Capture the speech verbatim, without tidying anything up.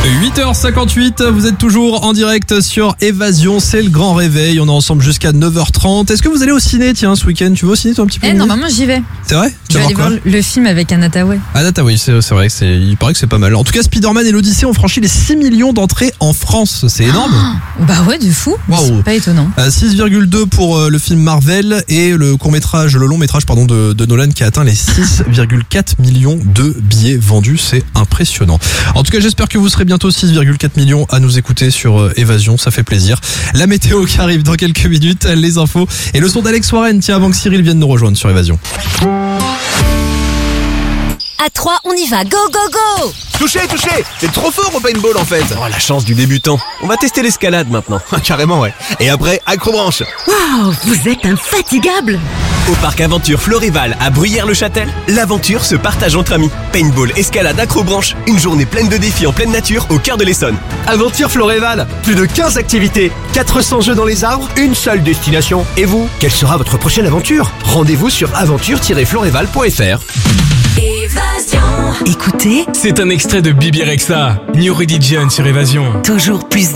huit heures cinquante-huit, vous êtes toujours en direct sur Évasion, c'est le grand réveil, on est ensemble jusqu'à neuf heures trente. Est-ce que vous allez au ciné, tiens, ce week-end? Tu vas au ciné toi un petit peu? Eh, normalement j'y vais. C'est vrai? Je vais aller voir le film avec Anna Tawai. Anna Tawai, c'est, c'est vrai que c'est, il paraît que c'est pas mal. En tout cas, Spider-Man et l'Odyssée ont franchi les six millions d'entrées en France, c'est énorme. Oh, bah ouais, de fou. Wow. C'est pas étonnant. Euh, six virgule deux pour euh, le film Marvel et le court-métrage, le long-métrage pardon de, de Nolan qui a atteint les six virgule quatre millions de billets vendus, c'est impressionnant. En tout cas, j'espère que vous serez bientôt six virgule quatre millions à nous écouter sur euh, Évasion, ça fait plaisir. La météo qui arrive dans quelques minutes, les infos et le son d'Alex Warren, tiens, avant que Cyril vienne nous rejoindre sur Évasion. À trois, on y va, go go go! Touché, touché! C'est trop fort au paintball en fait! Oh, la chance du débutant! On va tester l'escalade maintenant. Carrément, ouais. Et après, accrobranche! Waouh, vous êtes infatigable! Au parc Aventure Florival à Bruyères-le-Châtel, l'aventure se partage entre amis. Paintball, escalade, acrobranche, une journée pleine de défis en pleine nature au cœur de l'Essonne. Aventure Florival, plus de quinze activités, quatre cents jeux dans les arbres, une seule destination. Et vous, quelle sera votre prochaine aventure? Rendez-vous sur aventure tiret florival point f r. Évasion. Écoutez, C'est un extrait de Bibi Rexha, New Religion sur Évasion. toujours plus